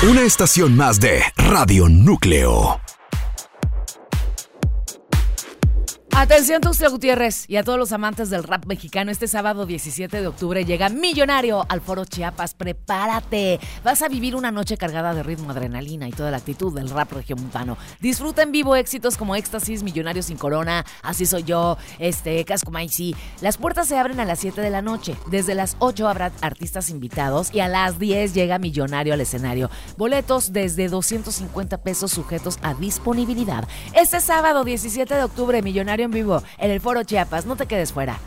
Una estación más de Radio Núcleo. Atención, Tuxtla Gutiérrez y a todos los amantes del rap mexicano. Este sábado 17 de octubre llega Millonario al Foro Chiapas. Prepárate. Vas a vivir una noche cargada de ritmo, adrenalina y toda la actitud del rap regiomontano. Disfruta en vivo éxitos como Éxtasis, Millonario sin Corona, Así Soy Yo, Casco Maisi. Las puertas se abren a las 7 de la noche. Desde las 8 habrá artistas invitados y a las 10 llega Millonario al escenario. Boletos desde 250 pesos sujetos a disponibilidad. Este sábado 17 de octubre, Millonario en vivo en el Foro Chiapas. No te quedes fuera.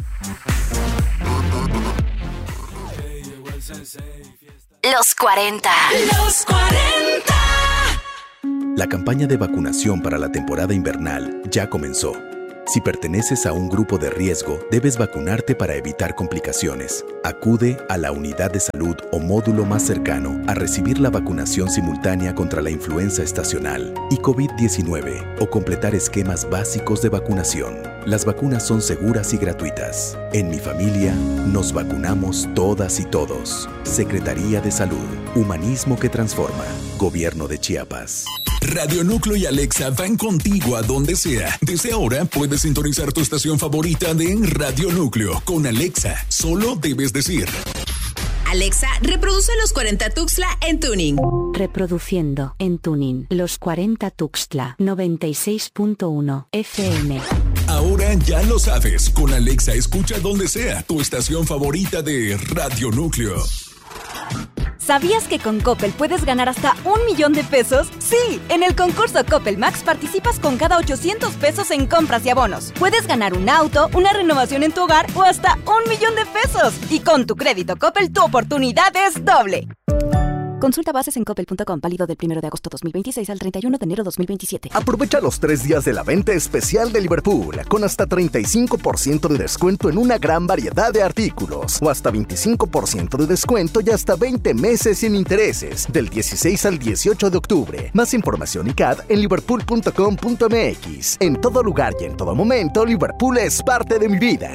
Los 40. Los 40. La campaña de vacunación para la temporada invernal ya comenzó. Si perteneces a un grupo de riesgo, debes vacunarte para evitar complicaciones. Acude a la unidad de salud o módulo más cercano a recibir la vacunación simultánea contra la influenza estacional y COVID-19 o completar esquemas básicos de vacunación. Las vacunas son seguras y gratuitas. En mi familia, nos vacunamos todas y todos. Secretaría de Salud. Humanismo que transforma. Gobierno de Chiapas. Radio Núcleo y Alexa van contigo a donde sea. Desde ahora puedes sintonizar tu estación favorita de Radio Núcleo. Con Alexa, solo debes decir: Alexa, reproduce Los 40 Tuxtla en tuning. Reproduciendo en tuning Los 40 Tuxtla 96.1 FM. Ahora ya lo sabes. Con Alexa escucha donde sea tu estación favorita de Radio Núcleo. ¿Sabías que con Coppel puedes ganar hasta 1,000,000 de pesos? Sí, en el concurso Coppel Max participas con cada 800 pesos en compras y abonos. Puedes ganar un auto, una renovación en tu hogar o hasta 1,000,000 de pesos. Y con tu crédito Coppel, tu oportunidad es doble. Consulta bases en coppel.com, válido del 1 de agosto 2026 al 31 de enero 2027. Aprovecha los 3 días de la venta especial de Liverpool, con hasta 35% de descuento en una gran variedad de artículos, o hasta 25% de descuento y hasta 20 meses sin intereses, del 16 al 18 de octubre. Más información y CAD en liverpool.com.mx. En todo lugar y en todo momento, Liverpool es parte de mi vida.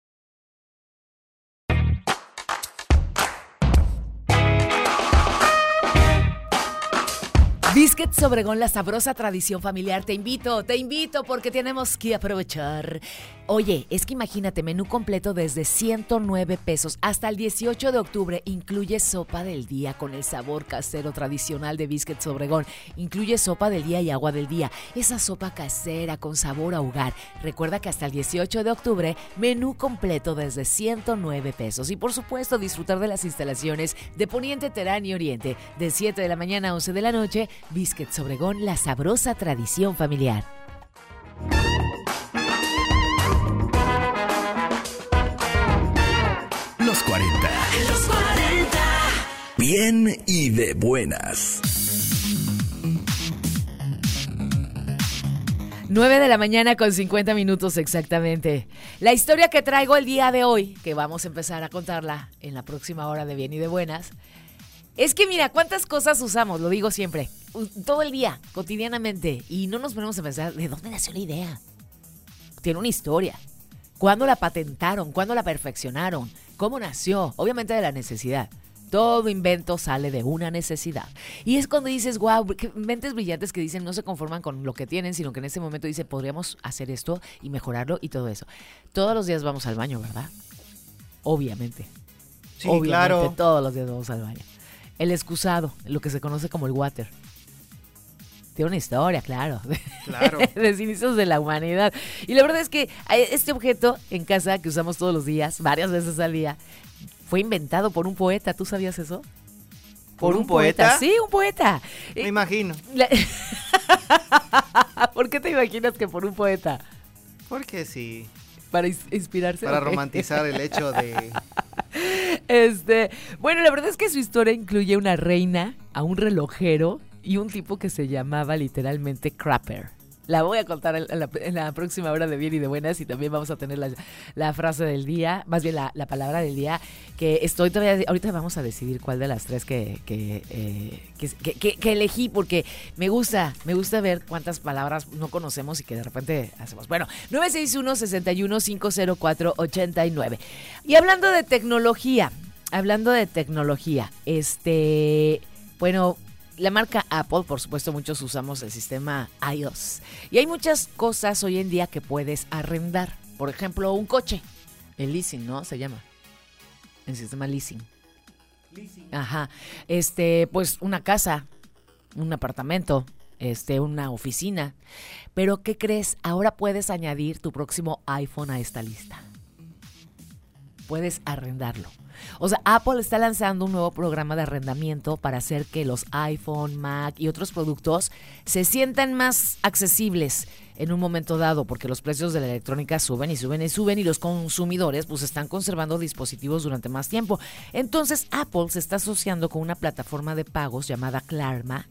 Biscuits Obregón, la sabrosa tradición familiar. Te invito porque tenemos que aprovechar. Oye, es que imagínate, menú completo desde 109 pesos hasta el 18 de octubre. Incluye sopa del día con el sabor casero tradicional de Biscuits Obregón. Incluye sopa del día y agua del día. Esa sopa casera con sabor a hogar. Recuerda que hasta el 18 de octubre, menú completo desde 109 pesos. Y por supuesto, disfrutar de las instalaciones de Poniente, Terán y Oriente. De 7 de la mañana a 11 de la noche, Biscuits Obregón, la sabrosa tradición familiar. Los 40. Los 40. Bien y de buenas. 9 de la mañana con 50 minutos exactamente. La historia que traigo el día de hoy, que vamos a empezar a contarla en la próxima hora de Bien y de Buenas, es que mira, cuántas cosas usamos, lo digo siempre, todo el día, cotidianamente, y no nos ponemos a pensar, ¿de dónde nació la idea? Tiene una historia. ¿Cuándo la patentaron? ¿Cuándo la perfeccionaron? ¿Cómo nació? Obviamente de la necesidad. Todo invento sale de una necesidad. Y es cuando dices, wow, mentes brillantes que dicen no se conforman con lo que tienen, sino que en ese momento dicen, podríamos hacer esto y mejorarlo y todo eso. Todos los días vamos al baño, ¿verdad? Obviamente. Sí, Obviamente, claro. todos los días vamos al baño. El excusado, lo que se conoce como el water. Tiene una historia, claro. Claro. De los inicios de la humanidad. Y la verdad es que este objeto en casa que usamos todos los días, varias veces al día, fue inventado por un poeta. ¿Tú sabías eso? ¿Por un poeta? Sí, un poeta. Me imagino. ¿Por qué te imaginas que por un poeta? Porque sí. Para inspirarse. Para ¿o qué? romantizar el hecho de... Bueno, la verdad es que su historia incluye una reina, a un relojero y un tipo que se llamaba literalmente Crapper. La voy a contar en la próxima hora de Bien y de Buenas, y también vamos a tener la frase del día, más bien la palabra del día, que estoy todavía, ahorita vamos a decidir cuál de las tres que elegí, porque me gusta ver cuántas palabras no conocemos y que de repente hacemos. Bueno, 961-61-504-89. Y hablando de tecnología, bueno, la marca Apple, por supuesto, muchos usamos el sistema iOS. Y hay muchas cosas hoy en día que puedes arrendar. Por ejemplo, un coche. El leasing, ¿no? Se llama. El sistema leasing. Ajá. Pues una casa, un apartamento, una oficina. Pero ¿qué crees? Ahora puedes añadir tu próximo iPhone a esta lista. Puedes arrendarlo. O sea, Apple está lanzando un nuevo programa de arrendamiento para hacer que los iPhone, Mac y otros productos se sientan más accesibles en un momento dado, porque los precios de la electrónica suben y suben y suben y los consumidores pues están conservando dispositivos durante más tiempo. Entonces, Apple se está asociando con una plataforma de pagos llamada Klarna,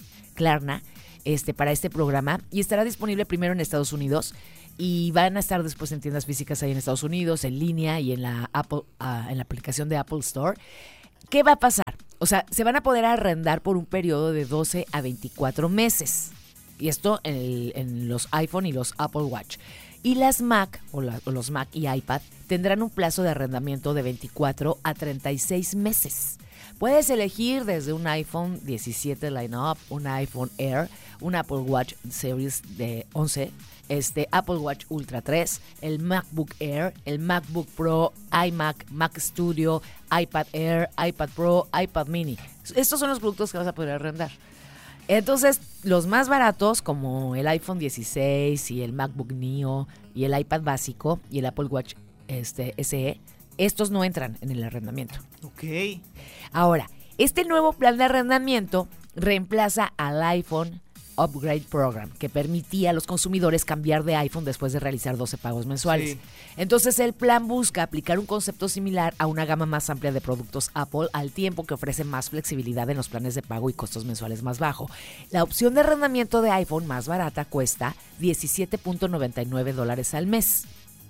para este programa, y estará disponible primero en Estados Unidos y van a estar después en tiendas físicas ahí en Estados Unidos, en línea y en la aplicación de Apple Store. ¿Qué va a pasar? O sea, se van a poder arrendar por un periodo de 12 a 24 meses. Y esto en los iPhone y los Apple Watch. Y las Mac, o los Mac y iPad, tendrán un plazo de arrendamiento de 24 a 36 meses. Puedes elegir desde un iPhone 17 Line-Up, un iPhone Air, un Apple Watch Series de 11, Apple Watch Ultra 3, el MacBook Air, el MacBook Pro, iMac, Mac Studio, iPad Air, iPad Pro, iPad Mini. Estos son los productos que vas a poder arrendar. Entonces, los más baratos, como el iPhone 16 y el MacBook Neo y el iPad básico y el Apple Watch SE, estos no entran en el arrendamiento. Ok. Ahora, este nuevo plan de arrendamiento reemplaza al iPhone Upgrade Program, que permitía a los consumidores cambiar de iPhone después de realizar 12 pagos mensuales. Sí. Entonces, el plan busca aplicar un concepto similar a una gama más amplia de productos Apple, al tiempo que ofrece más flexibilidad en los planes de pago y costos mensuales más bajo. La opción de arrendamiento de iPhone más barata cuesta $17.99 al mes.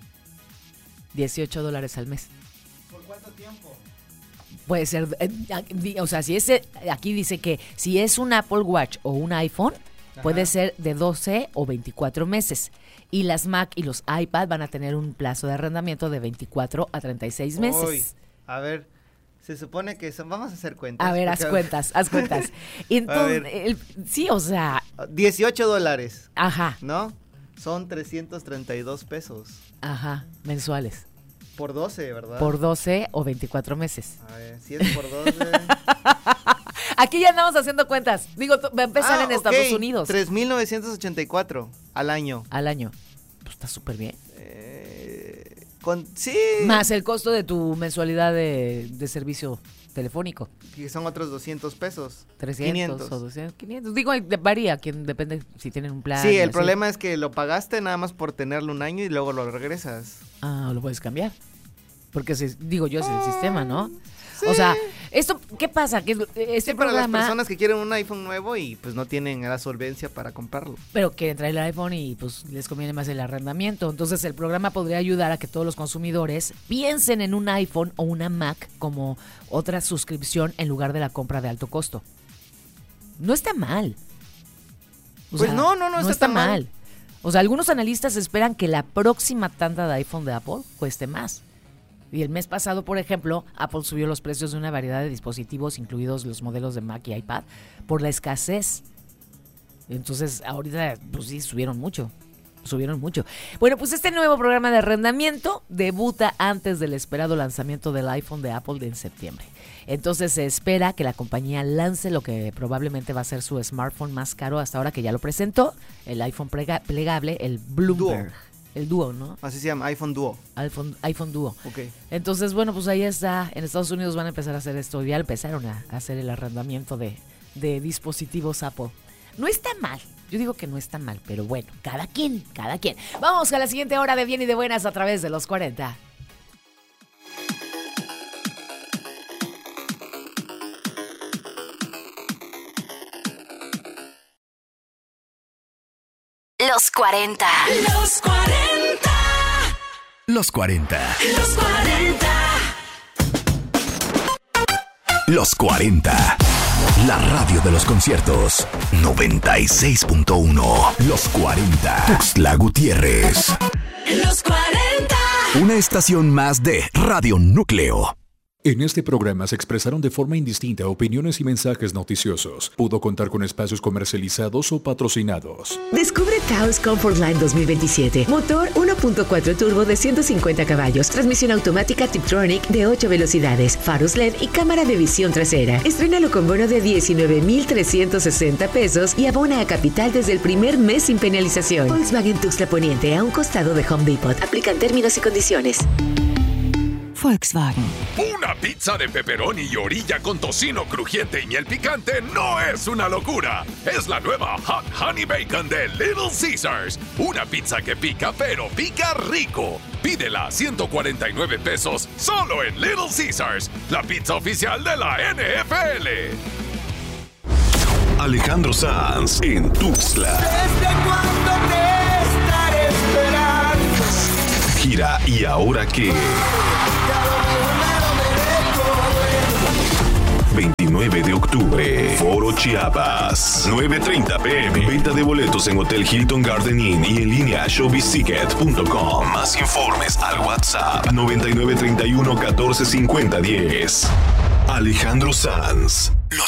$18 al mes. ¿Por cuánto tiempo? Puede ser, o sea, aquí dice que si es un Apple Watch o un iPhone, puede ser de 12 o 24 meses. Y las Mac y los iPad van a tener un plazo de arrendamiento de 24 a 36 meses. Uy, a ver, se supone que vamos a hacer cuentas. A ver, haz cuentas. Y entonces, sí, o sea. $18. Ajá. ¿No? Son 332 pesos. Ajá, mensuales. Por 12, ¿verdad? Por 12 o 24 meses. A ver, 7 por 12. Aquí ya andamos haciendo cuentas. Digo, va a empezar en Estados Unidos. 3,984 al año. Al año. Pues está súper bien. Sí. Más el costo de tu mensualidad de servicio telefónico. Que son otros 200 pesos. 300 500. o 200, 500. Digo, varía, depende si tienen un plan. Sí, el problema es que lo pagaste nada más por tenerlo un año y luego lo regresas. Ah, lo puedes cambiar. Porque es el sistema, ¿no? Sí. O sea, esto, ¿qué pasa? Que para las personas que quieren un iPhone nuevo y pues no tienen la solvencia para comprarlo. Pero quieren traer el iPhone y pues les conviene más el arrendamiento. Entonces el programa podría ayudar a que todos los consumidores piensen en un iPhone o una Mac como otra suscripción en lugar de la compra de alto costo. No está mal. Pues no está mal. O sea, algunos analistas esperan que la próxima tanda de iPhone de Apple cueste más. Y el mes pasado, por ejemplo, Apple subió los precios de una variedad de dispositivos, incluidos los modelos de Mac y iPad, por la escasez. Entonces, ahorita, pues sí, subieron mucho. Bueno, pues este nuevo programa de arrendamiento debuta antes del esperado lanzamiento del iPhone de Apple en septiembre. Entonces se espera que la compañía lance lo que probablemente va a ser su smartphone más caro hasta ahora, que ya lo presentó, el iPhone plegable, el Bloomberg. El Duo, ¿no? Así se llama, iPhone Duo. iPhone Duo. Ok. Entonces, bueno, pues ahí está. En Estados Unidos van a empezar a hacer esto. Ya empezaron a hacer el arrendamiento de dispositivos Apple. No está mal. Yo digo que no está mal, pero bueno, cada quien. Vamos a la siguiente hora de Bien y de Buenas a través de los 40. Los 40. Los 40. Los 40. Los 40. Los 40. La radio de los conciertos. 96.1. Los 40. Tuxtla Gutiérrez. Los 40. Una estación más de Radio Núcleo. En este programa se expresaron de forma indistinta opiniones y mensajes noticiosos. Pudo contar con espacios comercializados o patrocinados. Descubre Taos Comfortline 2027. Motor 1.4 turbo de 150 caballos. Transmisión automática Tiptronic de 8 velocidades. Faros LED y cámara de visión trasera. Estrénalo con bono de 19,360 pesos y abona a capital desde el primer mes sin penalización. Volkswagen Tuxtla Poniente, a un costado de Home Depot. Aplican términos y condiciones. Volkswagen. Una pizza de pepperoni y orilla con tocino crujiente y miel picante no es una locura. Es la nueva Hot Honey Bacon de Little Caesars. Una pizza que pica, pero pica rico. Pídela a 149 pesos solo en Little Caesars, la pizza oficial de la NFL. Alejandro Sanz en Tuxtla. ¿Desde cuándo te estaré esperando? Gira ¿Y ahora qué? 29 de octubre, Foro Chiapas, 9:30 p.m. Venta de boletos en Hotel Hilton Garden Inn y en línea showbizticket.com. Más informes al WhatsApp 9931 145010. Alejandro Sanz